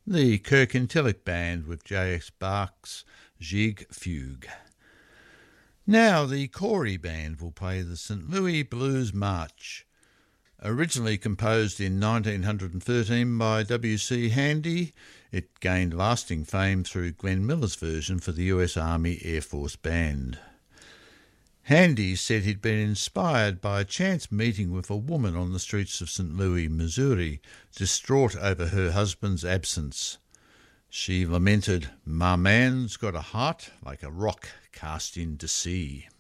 the Kirkintilloch Band with J.X. Bach's Gig Fugue. Now the Corey Band will play the St. Louis Blues March. Originally composed in 1913 by W.C. Handy, it gained lasting fame through Glenn Miller's version for the US Army Air Force Band. Handy said he'd been inspired by a chance meeting with a woman on the streets of St. Louis, Missouri, distraught over her husband's absence. She lamented, "My man's got a heart like a rock cast into sea."